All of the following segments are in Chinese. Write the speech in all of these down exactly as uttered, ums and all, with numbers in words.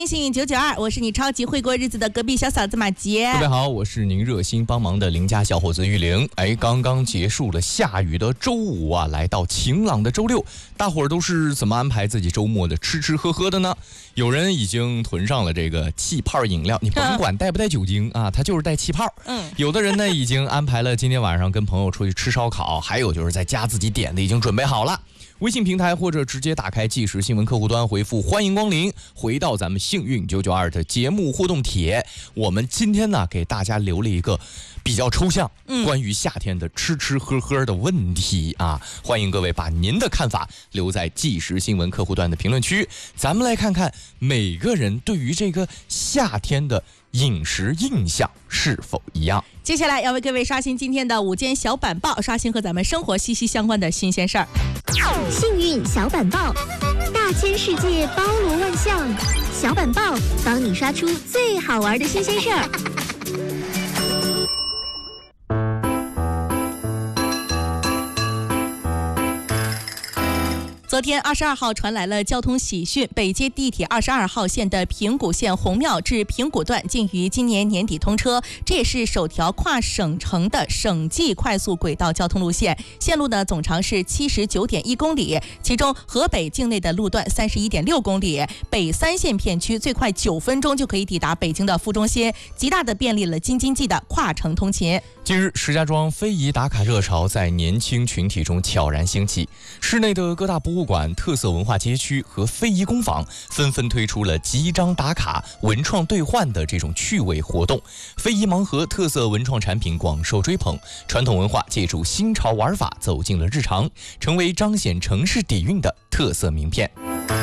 幸运九九二，我是你超级会过日子的隔壁小嫂子马杰。 各位好，我是您热心帮忙的邻家小伙子玉玲。哎，刚刚结束了下雨的周五啊，来到晴朗的周六，大伙儿都是怎么安排自己周末的吃吃喝喝的呢？有人已经囤上了这个气泡饮料，你甭管带不带酒精啊，它就是带气泡。嗯，有的人呢已经安排了今天晚上跟朋友出去吃烧烤，还有就是在家自己点的已经准备好了。微信平台或者直接打开即时新闻客户端回复欢迎光临，回到咱们幸运九九二的节目互动帖。我们今天呢给大家留了一个比较抽象、嗯、关于夏天的吃吃喝喝的问题啊，欢迎各位把您的看法留在即时新闻客户端的评论区，咱们来看看每个人对于这个夏天的饮食印象是否一样。 接下来要为各位刷新今天的午间小板报，刷新和咱们生活息息相关的新鲜事儿。 幸运小板报，大千世界包罗万象，小板报帮你刷出最好玩的新鲜事儿。 昨天二十二号传来了交通喜讯，北接地铁二十二号线的平谷线红庙至平谷段将于今年年底通车，这也是首条跨省城的省际快速轨道交通路线，线路呢总长是七十九点一公里，其中河北境内的路段三十一点六公里，北三线片区最快九分钟就可以抵达北京的副中心，极大的便利了京津冀的跨城通勤。 近日，石家庄非遗打卡热潮在年轻群体中悄然兴起，市内的各大博物馆、特色文化街区和非遗工坊纷纷推出了集章打卡、文创兑换的这种趣味活动，非遗盲盒特色文创产品广受追捧，传统文化借助新潮玩法走进了日常，成为彰显城市底蕴的特色名片。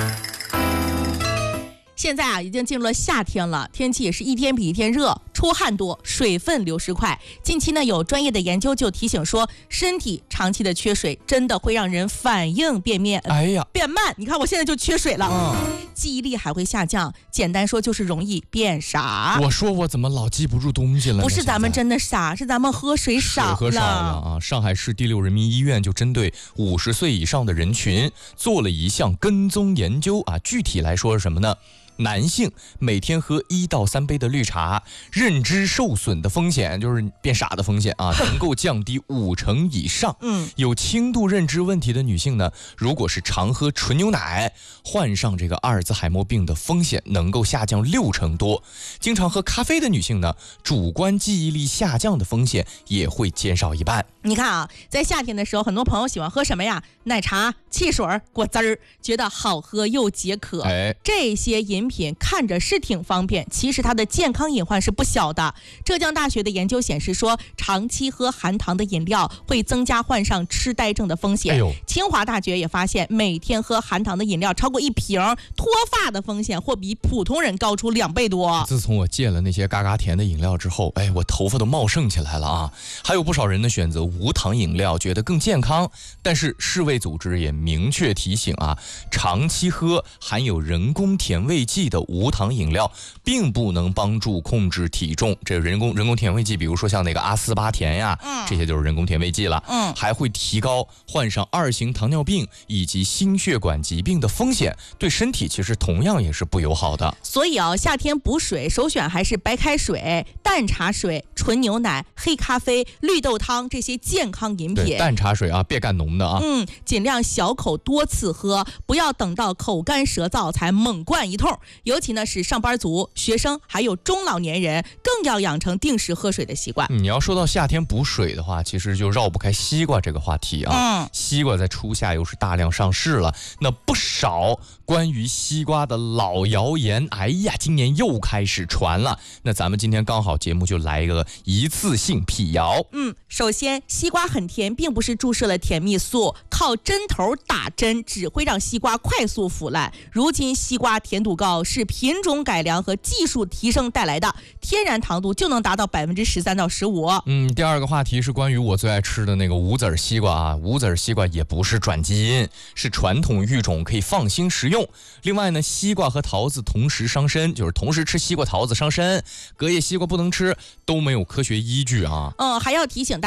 现在啊，已经进入了夏天了，天气也是一天比一天热，出汗多，水分流失快。近期呢，有专业的研究就提醒说，身体长期的缺水真的会让人反应变面， 哎呀， 变慢。你看我现在就缺水了，嗯、记忆力还会下降。简单说就是容易变傻。 我说我怎么老记不住东西了呢？ 不是咱们真的傻，是咱们喝水少了。 水喝少了啊！上海市第六人民医院就针对五十岁以上的人群做了一项跟踪研究啊，具体来说是什么呢？男性每天喝一到三杯的绿茶，认知受损的风险，就是变傻的风险啊，能够降低五成以上。嗯，有轻度认知问题的女性呢，如果是常喝纯牛奶，患上这个阿尔兹海默病的风险能够下降六成多。经常喝咖啡的女性呢，主观记忆力下降的风险也会减少一半。 你看啊，在夏天的时候，很多朋友喜欢喝什么呀？奶茶、汽水、果汁儿，觉得好喝又解渴。哎，这些饮品看着是挺方便，其实它的健康隐患是不小的。浙江大学的研究显示说，长期喝含糖的饮料会增加患上痴呆症的风险。哎呦，清华大学也发现，每天喝含糖的饮料超过一瓶，脱发的风险或比普通人高出两倍多。 自从我戒了那些嘎嘎甜的饮料之后，哎，我头发都茂盛起来了啊！还有不少人呢选择无糖饮料，觉得更健康。但是世卫组织也明确提醒啊，长期喝含有人工甜味剂的无糖饮料并不能帮助控制体重。这人工人工甜味剂，比如说像那个阿斯巴甜呀，嗯、这些就是人工甜味剂了。嗯，还会提高患上二型糖尿病以及心血管疾病的风险，对身体其实同样也是不友好的。 所以啊，夏天补水首选还是白开水、淡茶水、纯牛奶、黑咖啡、绿豆汤这些健康饮品。 对，淡茶水啊，别干浓的啊。 嗯，尽量小口多次喝，不要等到口干舌燥才猛灌一通。尤其呢是上班族、学生还有中老年人，更要养成定时喝水的习惯。 你要说到夏天补水的话，其实就绕不开西瓜这个话题啊。嗯，西瓜在初夏又是大量上市了，那不少关于西瓜的老谣言，哎呀，今年又开始传了。那咱们今天刚好节目就来一个一次性辟谣。 嗯，首先西瓜很甜，并不是注射了甜蜜素，靠针头打针只会让西瓜快速腐烂。如今西瓜甜度高，是品种改良和技术提升带来的，天然糖度就能达到百分之十三到十五。 嗯，第二个话题是关于我最爱吃的那个无籽西瓜啊，无籽西瓜也不是转基因，是传统育种，可以放心食用。另外呢，西瓜和桃子同时伤身，就是同时吃西瓜桃子伤身，隔夜西瓜不能吃，都没有科学依据啊。 嗯，还要提醒大家，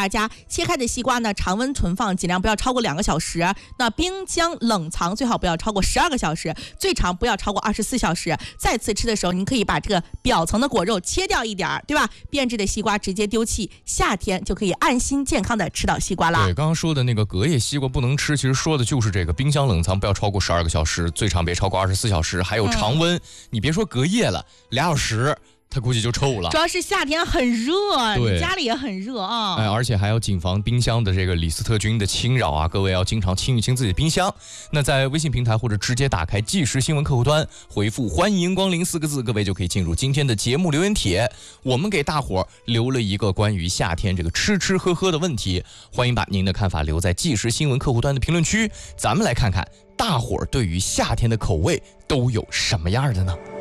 切开的西瓜呢，常温存放尽量不要超过两个小时，那冰箱冷藏最好不要超过十二个小时，最长不要超过二十四小时。再次吃的时候，您可以把这个表层的果肉切掉一点，对吧？变质的西瓜直接丢弃，夏天就可以安心健康的吃到西瓜了。 对，刚刚说的那个隔夜西瓜不能吃，其实说的就是这个冰箱冷藏不要超过十二个小时，最长别超过二十四小时，还有常温，嗯、你别说隔夜了，俩小时。它估计就臭了， 主要是夏天很热，你家里也很热啊。 哎，而且还要谨防冰箱的这个李斯特菌的侵扰啊！各位要经常清一清自己的冰箱。那在微信平台或者直接打开即时新闻客户端，回复“欢迎光临”四个字，各位就可以进入今天的节目留言帖。我们给大伙留了一个关于夏天这个吃吃喝喝的问题，欢迎把您的看法留在即时新闻客户端的评论区，咱们来看看大伙儿对于夏天的口味都有什么样的呢？